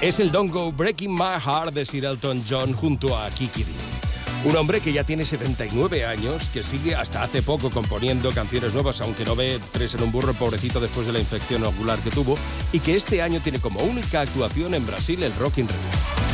Es el Don't Go Breaking My Heart de Sir Elton John junto a Kiki Dee. Un hombre que ya tiene 79 años, que sigue hasta hace poco componiendo canciones nuevas, aunque no ve tres en un burro, pobrecito, después de la infección ocular que tuvo, y que este año tiene como única actuación en Brasil el Rock in Rio.